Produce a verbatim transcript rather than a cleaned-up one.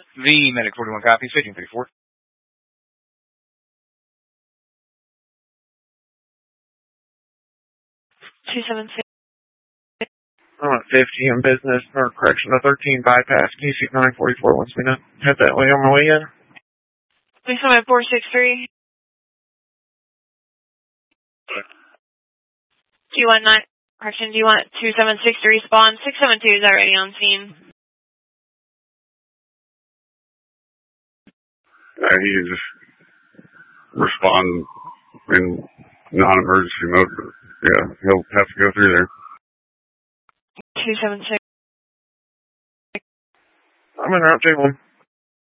The Medic forty-one copy, speaking three four. two seven six. I'm at fifty in business, or correction, the thirteen bypass. Can you see nine forty-four wants me to head that way on my way in? Please come at four six three. Do you want nine, correction, do you want two seven six to respond? six seven two is already on scene. Uh, he just respond in non-emergency mode. Yeah, he'll have to go through there. two seven six. I'm in Route J one.